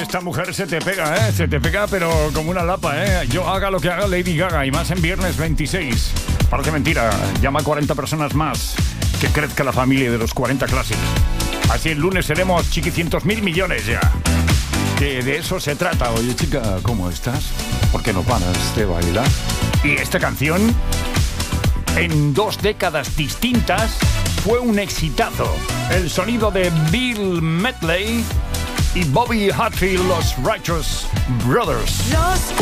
Esta mujer se te pega, ¿eh? Se te pega, pero como una lapa, ¿eh? Yo haga lo que haga Lady Gaga, y más en viernes 26. Parece mentira. Llama a 40 personas más. Que crezca la familia de los 40 Classic. Así el lunes seremos chiquicientos mil millones ya. Que de eso se trata. Oye, chica, ¿cómo estás? ¿Por qué no paras de bailar? Y esta canción, en 2 décadas distintas, fue un exitazo. El sonido de Bill Medley y Bobby Hatfield, los Righteous Brothers.